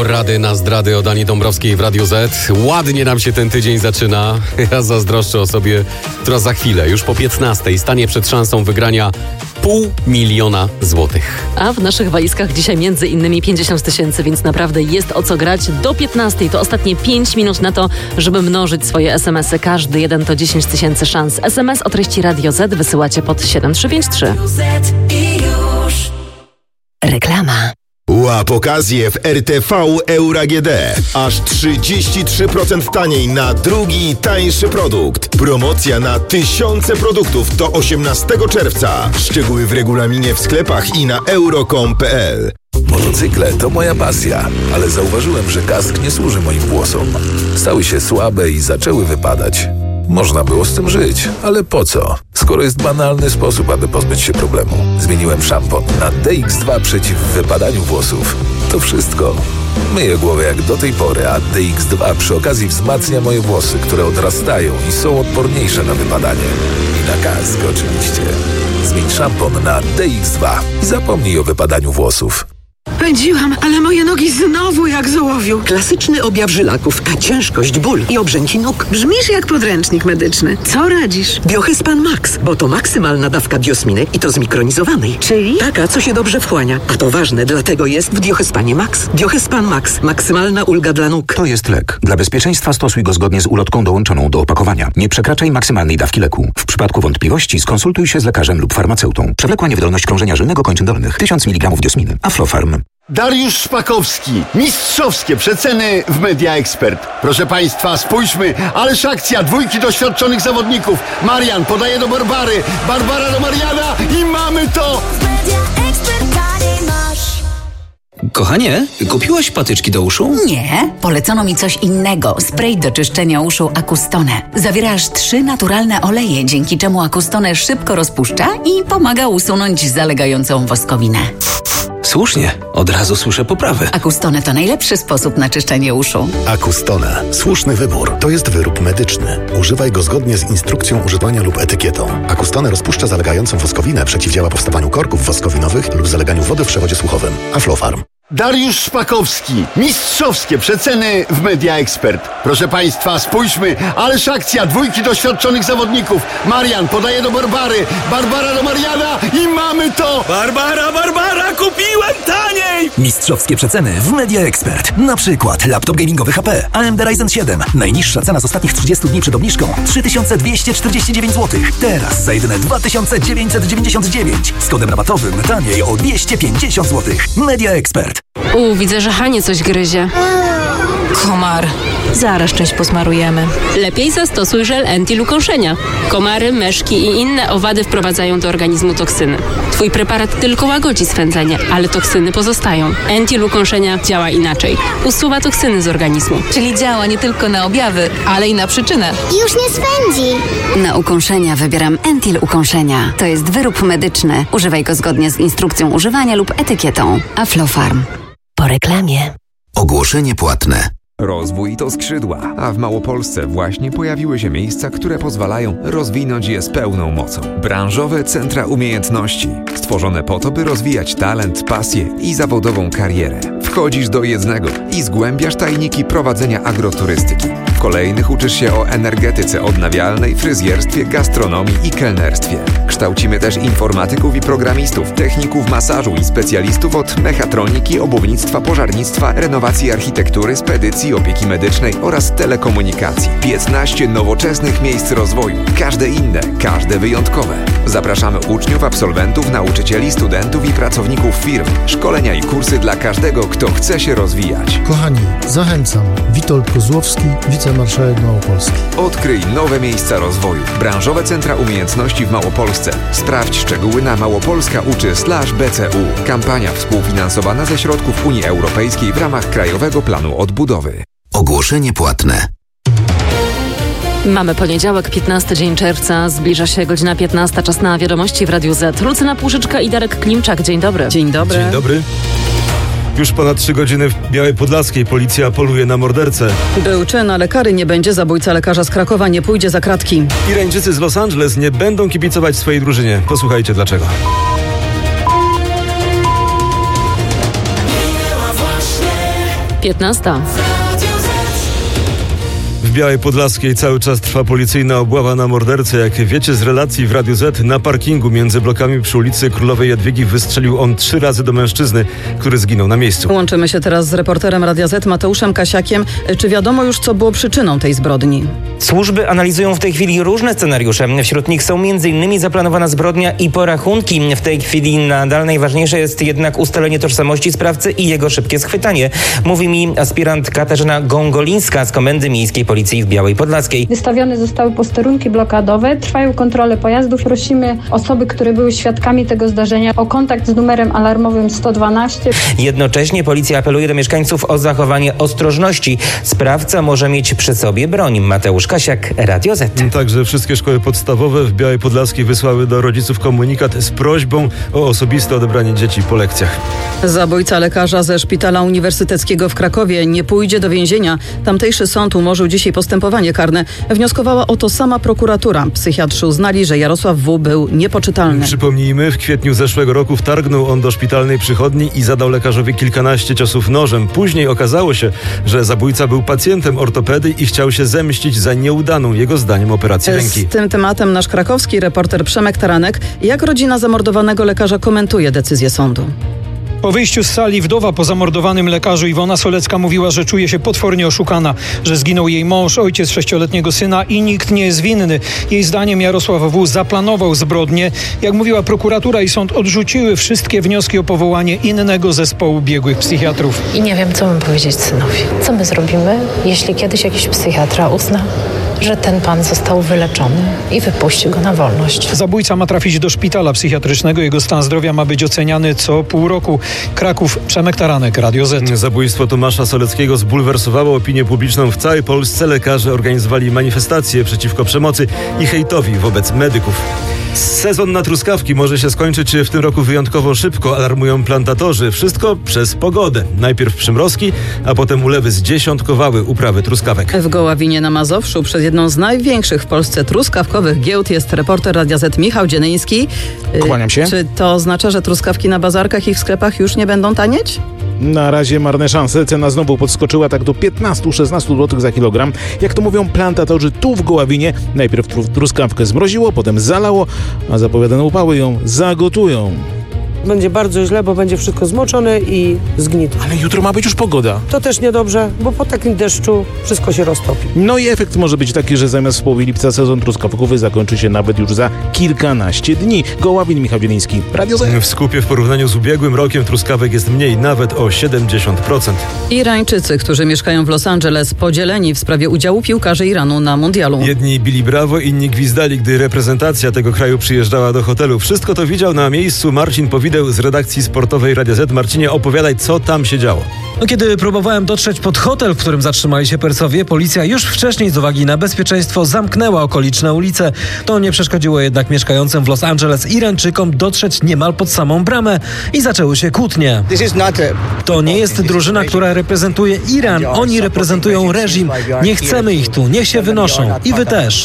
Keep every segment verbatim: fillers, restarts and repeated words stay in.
Porady na zdrady od Ani Dąbrowskiej w Radiu Z. Ładnie nam się ten tydzień zaczyna. Ja zazdroszczę osobie, która za chwilę, już po piętnastej, stanie przed szansą wygrania pół miliona złotych. A w naszych walizkach dzisiaj między innymi pięćdziesiąt tysięcy, więc naprawdę jest o co grać. Do piętnastej to ostatnie pięć minut na to, żeby mnożyć swoje es em esy. Każdy jeden to dziesięć tysięcy szans. es em es o treści Radio Z wysyłacie pod siedem trzy pięć trzy. Reklama. Łap okazję w R T V Euro A G D. Aż trzydzieści trzy procent taniej na drugi, tańszy produkt. Promocja na tysiące produktów do osiemnastego czerwca. Szczegóły w regulaminie w sklepach i na euro kropka com kropka p l. Motocykle to moja pasja, ale zauważyłem, że kask nie służy moim włosom. Stały się słabe i zaczęły wypadać. Można było z tym żyć, ale po co? Skoro jest banalny sposób, aby pozbyć się problemu. Zmieniłem szampon na D X dwa przeciw wypadaniu włosów. To wszystko. Myję głowę jak do tej pory, a D X dwa przy okazji wzmacnia moje włosy, które odrastają i są odporniejsze na wypadanie. I na kask oczywiście. Zmień szampon na D X dwa i zapomnij o wypadaniu włosów. Pędziłam, ale moje nogi znowu jak z ołowiu. Klasyczny objaw żylaków, ciężkość, ból i obrzęki nóg. Brzmisz jak podręcznik medyczny. Co radzisz? Biohyspan Max, bo to maksymalna dawka diosminy i to zmikronizowanej. Czyli? Taka, co się dobrze wchłania. A to ważne, dlatego jest w Biohyspanie Max. Biohyspan Max. Maksymalna ulga dla nóg. To jest lek. Dla bezpieczeństwa stosuj go zgodnie z ulotką dołączoną do opakowania. Nie przekraczaj maksymalnej dawki leku. W przypadku wątpliwości skonsultuj się z lekarzem lub farmaceutą. Przewlekła niewydolność krążenia żylnego kończyn dolnych. tysiąc miligramów diosminy. Aflofarm. Dariusz Szpakowski. Mistrzowskie przeceny w Media Expert. Proszę Państwa, spójrzmy, ależ akcja dwójki doświadczonych zawodników. Marian podaje do Barbary, Barbara do Mariana i mamy to! Kochanie, kupiłaś patyczki do uszu? Nie, polecono mi coś innego. Spray do czyszczenia uszu Acustone. Zawiera aż trzy naturalne oleje, dzięki czemu Acustone szybko rozpuszcza i pomaga usunąć zalegającą woskowinę. Słusznie, od razu słyszę poprawę. Acustone to najlepszy sposób na czyszczenie uszu. Acustone. Słuszny wybór. To jest wyrób medyczny. Używaj go zgodnie z instrukcją używania lub etykietą. Acustone rozpuszcza zalegającą woskowinę, przeciwdziała powstawaniu korków woskowinowych lub zaleganiu wody w przewodzie słuchowym. Aflofarm. Dariusz Szpakowski. Mistrzowskie przeceny w Media Expert. Proszę Państwa, spójrzmy, ależ akcja dwójki doświadczonych zawodników. Marian podaje do Barbary, Barbara do Mariana i mamy to! Barbara, Barbara, kupiłem taniej! Mistrzowskie przeceny w Media Expert. Na przykład laptop gamingowy H P A M D Ryzen siedem. Najniższa cena z ostatnich trzydziestu dni przed obniżką trzy tysiące dwieście czterdzieści dziewięć złotych. Teraz za jedyne dwa tysiące dziewięćset dziewięćdziesiąt dziewięć. Z kodem rabatowym taniej o dwieście pięćdziesiąt złotych. Media Expert. U, widzę, że Hanie coś gryzie. Komar. Zaraz część posmarujemy. Lepiej zastosuj żel Entil ukąszenia. Komary, myszki i inne owady wprowadzają do organizmu toksyny. Twój preparat tylko łagodzi swędzenie, ale toksyny pozostają. Entil ukąszenia działa inaczej. Usuwa toksyny z organizmu. Czyli działa nie tylko na objawy, ale i na przyczynę. Już nie swędzi. Na ukąszenia wybieram Entil ukąszenia. To jest wyrób medyczny. Używaj go zgodnie z instrukcją używania lub etykietą. Aflofarm. Po reklamie. Ogłoszenie płatne. Rozwój to skrzydła, a w Małopolsce właśnie pojawiły się miejsca, które pozwalają rozwinąć je z pełną mocą. Branżowe centra umiejętności, stworzone po to, by rozwijać talent, pasję i zawodową karierę. Wchodzisz do jednego i zgłębiasz tajniki prowadzenia agroturystyki. W kolejnych uczysz się o energetyce odnawialnej, fryzjerstwie, gastronomii i kelnerstwie. Kształcimy też informatyków i programistów, techników masażu i specjalistów od mechatroniki, obuwnictwa, pożarnictwa, renowacji architektury, spedycji, opieki medycznej oraz telekomunikacji. piętnaście nowoczesnych miejsc rozwoju. Każde inne, każde wyjątkowe. Zapraszamy uczniów, absolwentów, nauczycieli, studentów i pracowników firm. Szkolenia i kursy dla każdego, kto chce się rozwijać. Kochani, zachęcam. Witold Kozłowski, wicemarszałek Małopolski. Odkryj nowe miejsca rozwoju. Branżowe centra umiejętności w Małopolsce. Sprawdź szczegóły na małopolska uczy slash b c u. Kampania współfinansowana ze środków Unii Europejskiej w ramach Krajowego Planu Odbudowy. Ogłoszenie płatne. Mamy poniedziałek, piętnasty dzień czerwca, zbliża się godzina piętnasta, czas na wiadomości w Radiu Z. Lucyna Płużyczka i Darek Klimczak, dzień dobry. Dzień dobry. Dzień dobry. Już ponad trzy godziny w Białej Podlaskiej policja poluje na mordercę. Był czyn, ale kary nie będzie. Zabójca lekarza z Krakowa nie pójdzie za kratki. Irańczycy z Los Angeles nie będą kibicować swojej drużynie. Posłuchajcie dlaczego. piętnasta. W Białej Podlaskiej cały czas trwa policyjna obława na mordercę. Jak wiecie z relacji w Radiu Z, na parkingu między blokami przy ulicy Królowej Jadwigi wystrzelił on trzy razy do mężczyzny, który zginął na miejscu. Łączymy się teraz z reporterem Radia Z Mateuszem Kasiakiem. Czy wiadomo już, co było przyczyną tej zbrodni? Służby analizują w tej chwili różne scenariusze. Wśród nich są między innymi zaplanowana zbrodnia i porachunki. W tej chwili nadal najważniejsze jest jednak ustalenie tożsamości sprawcy i jego szybkie schwytanie. Mówi mi aspirant Katarzyna Gongolińska z Komendy Miejskiej Policji w Białej Podlaskiej. Wystawione zostały posterunki blokadowe, trwają kontrole pojazdów. Prosimy osoby, które były świadkami tego zdarzenia, o kontakt z numerem alarmowym sto dwanaście. Jednocześnie policja apeluje do mieszkańców o zachowanie ostrożności. Sprawca może mieć przy sobie broń. Mateusz Kasiak, Radio Z. Także wszystkie szkoły podstawowe w Białej Podlaskiej wysłały do rodziców komunikat z prośbą o osobiste odebranie dzieci po lekcjach. Zabójca lekarza ze Szpitala Uniwersyteckiego w Krakowie nie pójdzie do więzienia. Tamtejszy sąd umorzył dzisiaj postępowanie karne. Wnioskowała o to sama prokuratura. Psychiatrzy uznali, że Jarosław W. był niepoczytalny. Przypomnijmy, w kwietniu zeszłego roku wtargnął on do szpitalnej przychodni i zadał lekarzowi kilkanaście ciosów nożem. Później okazało się, że zabójca był pacjentem ortopedy i chciał się zemścić za nieudaną, jego zdaniem, operację ręki. Z tym tematem nasz krakowski reporter Przemek Taranek. Jak rodzina zamordowanego lekarza komentuje decyzję sądu? Po wyjściu z sali wdowa po zamordowanym lekarzu Iwona Solecka mówiła, że czuje się potwornie oszukana, że zginął jej mąż, ojciec sześcioletniego syna i nikt nie jest winny. Jej zdaniem Jarosław W. zaplanował zbrodnię. Jak mówiła prokuratura i sąd, odrzuciły wszystkie wnioski o powołanie innego zespołu biegłych psychiatrów. I nie wiem, co mam powiedzieć synowi. Co my zrobimy, jeśli kiedyś jakiś psychiatra uzna, że ten pan został wyleczony i wypuści go na wolność. Zabójca ma trafić do szpitala psychiatrycznego. Jego stan zdrowia ma być oceniany co pół roku. Kraków, Przemek Taranek, Radio Z. Zabójstwo Tomasza Soleckiego zbulwersowało opinię publiczną w całej Polsce. Lekarze organizowali manifestacje przeciwko przemocy i hejtowi wobec medyków. Sezon na truskawki może się skończyć w tym roku wyjątkowo szybko, alarmują plantatorzy. Wszystko przez pogodę. Najpierw przymrozki, a potem ulewy zdziesiątkowały uprawy truskawek. W Goławinie na Mazowszu przed jedną z największych w Polsce truskawkowych giełd jest reporter Radia Z Michał Dzienyński. Kłaniam się. Czy to oznacza, że truskawki na bazarkach i w sklepach już nie będą tanieć? Na razie marne szanse. Cena znowu podskoczyła tak do piętnaście do szesnastu złotych za kilogram. Jak to mówią plantatorzy tu w Goławinie, najpierw truskawkę zmroziło, potem zalało, a zapowiadane upały ją zagotują. Będzie bardzo źle, bo będzie wszystko zmoczone i zgnite. Ale jutro ma być już pogoda. To też niedobrze, bo po takim deszczu wszystko się roztopi. No i efekt może być taki, że zamiast w połowie lipca sezon truskawkowy zakończy się nawet już za kilkanaście dni. Goławin, Michał Dzienyński, Radio Z. W skupie w porównaniu z ubiegłym rokiem truskawek jest mniej, nawet o siedemdziesiąt procent. Irańczycy, którzy mieszkają w Los Angeles, podzieleni w sprawie udziału piłkarzy Iranu na mundialu. Jedni bili brawo, inni gwizdali, gdy reprezentacja tego kraju przyjeżdżała do hotelu. Wszystko to widział na miejscu Marcin Powideł z redakcji sportowej Radia Z. Marcinie, opowiadaj, co tam się działo. No, kiedy próbowałem dotrzeć pod hotel, w którym zatrzymali się Persowie, policja już wcześniej z uwagi na bezpieczeństwo zamknęła okoliczne ulice. To nie przeszkodziło jednak mieszkającym w Los Angeles Irańczykom dotrzeć niemal pod samą bramę i zaczęły się kłótnie. To nie jest drużyna, która reprezentuje Iran. Oni reprezentują reżim. Nie chcemy ich tu. Niech się wynoszą. I wy też.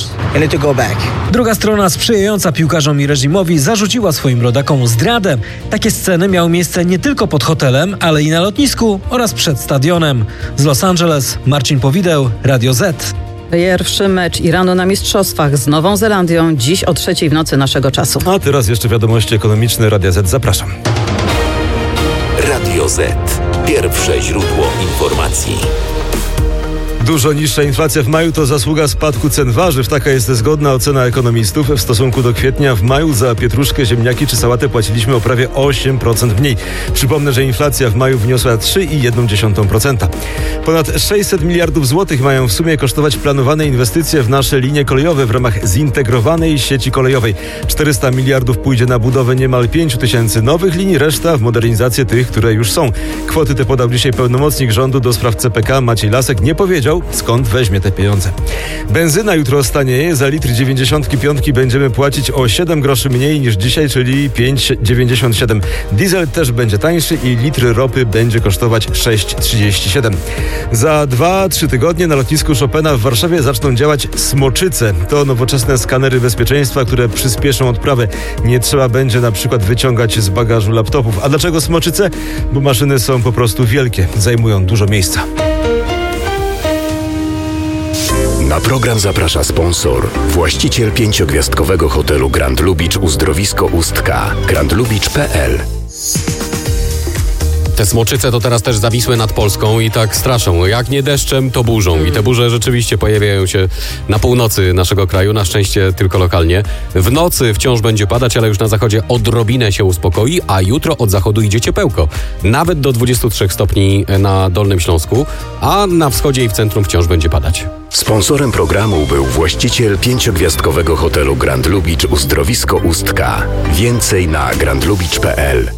Druga strona sprzyjająca piłkarzom i reżimowi zarzuciła swoim rodakom zdradę. Takie sceny miały miejsce nie tylko pod hotelem, ale i na lotnisku oraz przed stadionem. Z Los Angeles Marcin Powideł, Radio Z. Pierwszy mecz Iranu na mistrzostwach z Nową Zelandią dziś o trzeciej w nocy naszego czasu. A teraz jeszcze wiadomości ekonomiczne Radia Z. Zapraszam. Radio Z. Pierwsze źródło informacji. Dużo niższa inflacja w maju to zasługa spadku cen warzyw. Taka jest zgodna ocena ekonomistów. W stosunku do kwietnia w maju za pietruszkę, ziemniaki czy sałatę płaciliśmy o prawie osiem procent mniej. Przypomnę, że inflacja w maju wyniosła trzy i jedną dziesiątą procent. Ponad sześćset miliardów złotych mają w sumie kosztować planowane inwestycje w nasze linie kolejowe w ramach zintegrowanej sieci kolejowej. czterysta miliardów pójdzie na budowę niemal pięć tysięcy nowych linii, reszta w modernizację tych, które już są. Kwoty te podał dzisiaj pełnomocnik rządu do spraw C P K Maciej Lasek. Nie powiedział, wiedział, skąd weźmie te pieniądze. Benzyna jutro stanieje. Za litr dziewięćdziesiątki piątki będziemy płacić o siedem groszy mniej niż dzisiaj, czyli pięć dziewięćdziesiąt siedem. Diesel też będzie tańszy i litr ropy będzie kosztować sześć trzydzieści siedem. Za dwa trzy tygodnie na lotnisku Chopina w Warszawie zaczną działać smoczyce. To nowoczesne skanery bezpieczeństwa, które przyspieszą odprawę. Nie trzeba będzie na przykład wyciągać z bagażu laptopów. A dlaczego smoczyce? Bo maszyny są po prostu wielkie, zajmują dużo miejsca. Na program zaprasza sponsor, właściciel pięciogwiazdkowego hotelu Grand Lubicz Uzdrowisko Ustka, grand lubicz kropka p l. Te smoczyce to teraz też zawisłe nad Polską i tak straszą. Jak nie deszczem, to burzą. I te burze rzeczywiście pojawiają się na północy naszego kraju, na szczęście tylko lokalnie. W nocy wciąż będzie padać, ale już na zachodzie odrobinę się uspokoi, a jutro od zachodu idzie ciepełko. Nawet do dwudziestu trzech stopni na Dolnym Śląsku, a na wschodzie i w centrum wciąż będzie padać. Sponsorem programu był właściciel pięciogwiazdkowego hotelu Grand Lubicz Uzdrowisko Ustka. Więcej na grand lubicz kropka p l.